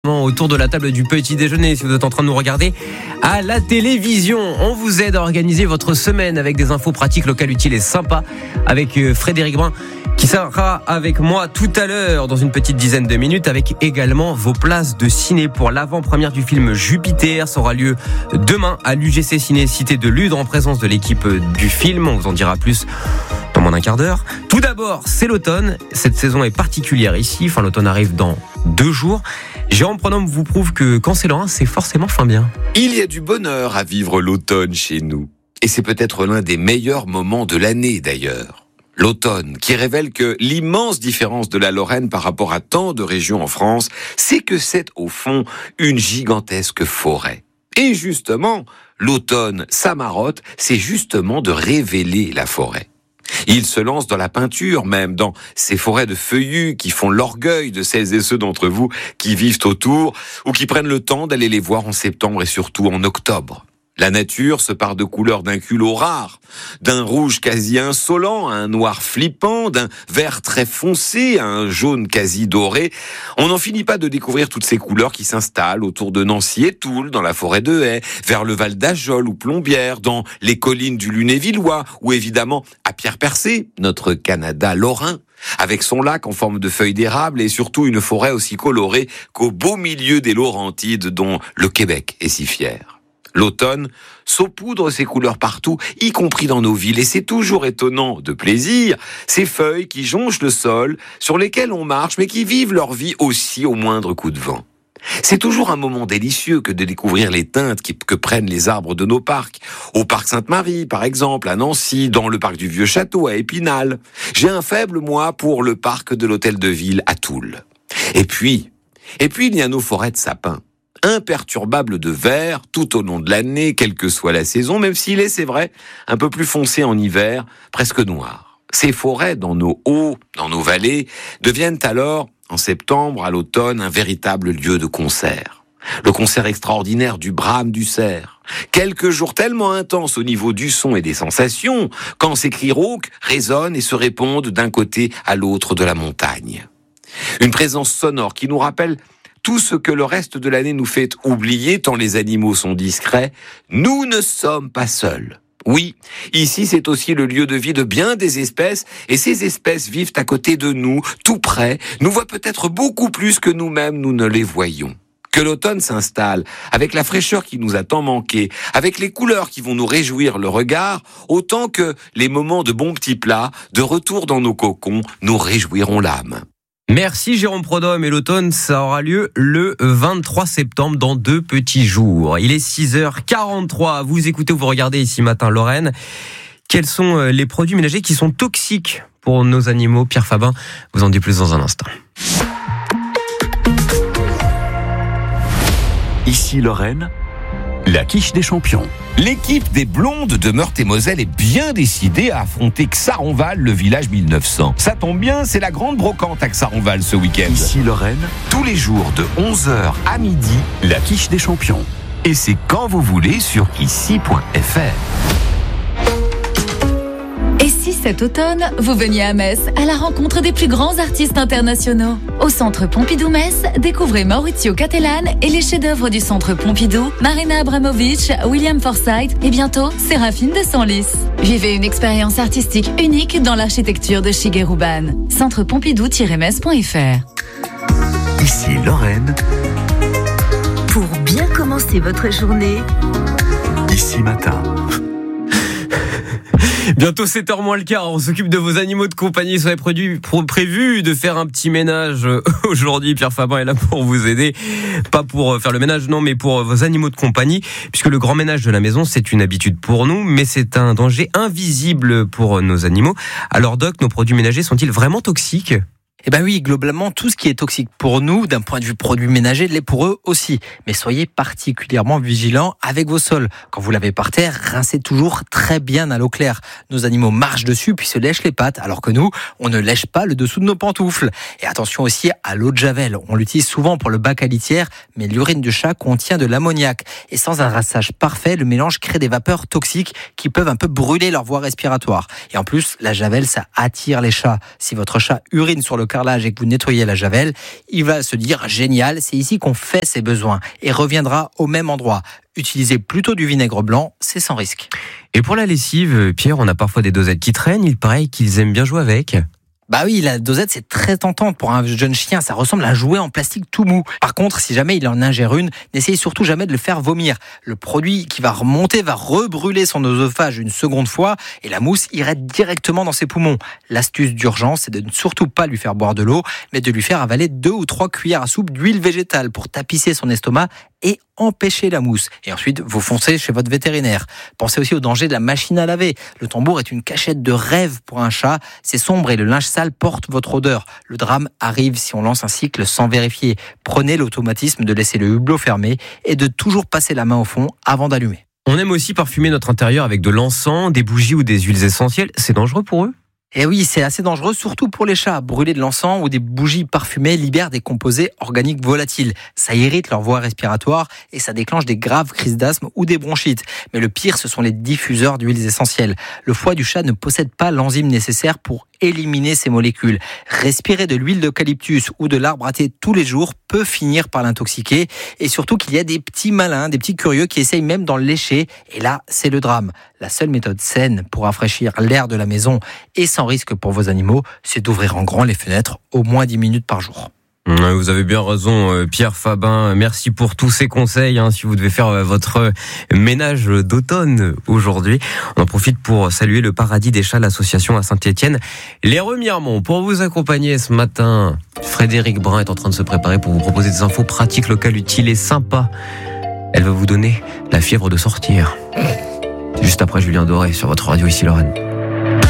Autour de la table du petit déjeuner, si vous êtes en train de nous regarder à la télévision, on vous aide à organiser votre semaine avec des infos pratiques, locales, utiles et sympas avec Frédéric Brun qui sera avec moi tout à l'heure dans une petite dizaine de minutes, avec également vos places de ciné pour l'avant-première du film Jupiter. Ça aura lieu demain à l'UGC Ciné Cité de Ludre en présence de l'équipe du film. On vous en dira plus dans moins d'un quart d'heure. Tout d'abord, c'est l'automne. Cette saison est particulière ici. Enfin, l'automne arrive dans 2 jours. Jérôme Pronome vous prouve que quand c'est loin, c'est forcément fin bien. Il y a du bonheur à vivre l'automne chez nous. Et c'est peut-être l'un des meilleurs moments de l'année d'ailleurs. L'automne, qui révèle que l'immense différence de la Lorraine par rapport à tant de régions en France, c'est que c'est au fond une gigantesque forêt. Et justement, l'automne, sa marotte, c'est justement de révéler la forêt. Il se lance dans la peinture, même dans ces forêts de feuillus qui font l'orgueil de celles et ceux d'entre vous qui vivent autour ou qui prennent le temps d'aller les voir en septembre et surtout en octobre. La nature se pare de couleurs d'un culot rare, d'un rouge quasi insolent à un noir flippant, d'un vert très foncé à un jaune quasi doré. On n'en finit pas de découvrir toutes ces couleurs qui s'installent autour de Nancy et Toul, dans la forêt de Haye, vers le Val d'Ajol ou Plombières, dans les collines du Lunévillois, ou évidemment à Pierre-Percé, notre Canada lorrain, avec son lac en forme de feuilles d'érable et surtout une forêt aussi colorée qu'au beau milieu des Laurentides dont le Québec est si fier. L'automne saupoudre ses couleurs partout, y compris dans nos villes, et c'est toujours étonnant de plaisir, ces feuilles qui jonchent le sol, sur lesquelles on marche, mais qui vivent leur vie aussi au moindre coup de vent. C'est toujours un moment délicieux que de découvrir les teintes que prennent les arbres de nos parcs. Au parc Sainte-Marie, par exemple, à Nancy, dans le parc du Vieux-Château, à Épinal. J'ai un faible, moi, pour le parc de l'Hôtel de Ville, à Toul. Et puis, il y a nos forêts de sapins. Imperturbable de vert tout au long de l'année, quelle que soit la saison, même s'il est, c'est vrai, un peu plus foncé en hiver, presque noir. Ces forêts, dans nos hauts, dans nos vallées, deviennent alors, en septembre, à l'automne, un véritable lieu de concert. Le concert extraordinaire du brame du cerf. Quelques jours tellement intenses au niveau du son et des sensations, quand ces cris rauques résonnent et se répondent d'un côté à l'autre de la montagne. Une présence sonore qui nous rappelle tout ce que le reste de l'année nous fait oublier tant les animaux sont discrets, nous ne sommes pas seuls. Oui, ici c'est aussi le lieu de vie de bien des espèces, et ces espèces vivent à côté de nous, tout près, nous voient peut-être beaucoup plus que nous-mêmes nous ne les voyons. Que l'automne s'installe, avec la fraîcheur qui nous a tant manqué, avec les couleurs qui vont nous réjouir le regard, autant que les moments de bons petits plats, de retour dans nos cocons, nous réjouiront l'âme. Merci Jérôme Pronome, et l'automne, ça aura lieu le 23 septembre, dans 2 petits jours. Il est 6h43, vous écoutez ou vous regardez Ici Matin Lorraine. Quels sont les produits ménagers qui sont toxiques pour nos animaux? Pierre Fabin vous en dit plus dans un instant. Ici Lorraine, la quiche des champions. L'équipe des Blondes de Meurthe-et-Moselle est bien décidée à affronter Xaronval, le village 1900. Ça tombe bien, c'est la grande brocante à Xaronval ce week-end. Ici Lorraine, Tous les jours de 11h à midi, la quiche des champions. et c'est quand vous voulez sur ici.fr. Et si cet automne, vous veniez à Metz à la rencontre des plus grands artistes internationaux? Au Centre Pompidou-Metz, découvrez Maurizio Cattelan et les chefs-d'œuvre du Centre Pompidou, Marina Abramovic, William Forsythe et bientôt Séraphine de Senlis. Vivez une expérience artistique unique dans l'architecture de Shigeru Ban. Centrepompidou-metz.fr. Ici Lorraine, Pour bien commencer votre journée, Ici Matin. Bientôt 7h moins le quart, on s'occupe de vos animaux de compagnie. Vous avez prévu de faire un petit ménage aujourd'hui. Pierre Fabin est là pour vous aider. Pas pour faire le ménage, non, mais pour vos animaux de compagnie. Puisque le grand ménage de la maison, c'est une habitude pour nous, mais c'est un danger invisible pour nos animaux. Alors Doc, nos produits ménagers sont-ils vraiment toxiques ? Eh ben oui, globalement, tout ce qui est toxique pour nous, d'un point de vue produit ménager, l'est pour eux aussi. Mais soyez particulièrement vigilants avec vos sols. Quand vous lavez par terre, rincez toujours très bien à l'eau claire. Nos animaux marchent dessus puis se lèchent les pattes, alors que nous, on ne lèche pas le dessous de nos pantoufles. Et attention aussi à l'eau de javel. On l'utilise souvent pour le bac à litière, mais l'urine du chat contient de l'ammoniac. Et sans un rinçage parfait, le mélange crée des vapeurs toxiques qui peuvent un peu brûler leur voie respiratoire. Et en plus, la javel, ça attire les chats. Si votre chat urine sur le carrelage et que vous nettoyez la javel, il va se dire génial, c'est ici qu'on fait ses besoins et reviendra au même endroit. Utilisez plutôt du vinaigre blanc, c'est sans risque. Et pour la lessive, Pierre, on a parfois des dosettes qui traînent. Il paraît qu'ils aiment bien jouer avec. Bah oui, la dosette, c'est très tentante pour un jeune chien. Ça ressemble à un jouet en plastique tout mou. Par contre, si jamais il en ingère une, n'essayez surtout jamais de le faire vomir. Le produit qui va remonter va rebrûler son œsophage une seconde fois et la mousse irait directement dans ses poumons. L'astuce d'urgence, c'est de ne surtout pas lui faire boire de l'eau, mais de lui faire avaler 2 ou 3 cuillères à soupe d'huile végétale pour tapisser son estomac et empêcher la mousse. Et ensuite, vous foncez chez votre vétérinaire. Pensez aussi au danger de la machine à laver. Le tambour est une cachette de rêve pour un chat. C'est sombre et le linge sale porte votre odeur. Le drame arrive si on lance un cycle sans vérifier. Prenez l'automatisme de laisser le hublot fermé et de toujours passer la main au fond avant d'allumer. On aime aussi parfumer notre intérieur avec de l'encens, des bougies ou des huiles essentielles. C'est dangereux pour eux ? Et oui, c'est assez dangereux, surtout pour les chats. Brûler de l'encens ou des bougies parfumées libère des composés organiques volatiles. Ça irrite leur voie respiratoire et ça déclenche des graves crises d'asthme ou des bronchites. Mais le pire, ce sont les diffuseurs d'huiles essentielles. Le foie du chat ne possède pas l'enzyme nécessaire pour éliminer ces molécules. Respirer de l'huile d'eucalyptus ou de l'arbre à thé tous les jours peut finir par l'intoxiquer. Et surtout qu'il y a des petits malins, des petits curieux qui essayent même d'en lécher. Et là, c'est le drame. La seule méthode saine pour rafraîchir l'air de la maison et sans risque pour vos animaux, c'est d'ouvrir en grand les fenêtres au moins 10 minutes par jour. Vous avez bien raison, Pierre Fabin. Merci pour tous ces conseils. Si vous devez faire votre ménage d'automne aujourd'hui, on en profite pour saluer le Paradis des Chats, l'association à Saint-Étienne. Les Remiremont, pour vous accompagner ce matin, Frédéric Brun est en train de se préparer pour vous proposer des infos pratiques, locales, utiles et sympas. Elle va vous donner la fièvre de sortir. Juste après Julien Doré sur votre radio ici Lorraine.